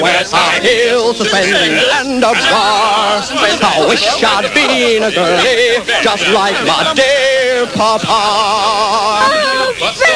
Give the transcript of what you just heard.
West Hills suspending and a bar. I wish I'd been a girlie just like my dear papa.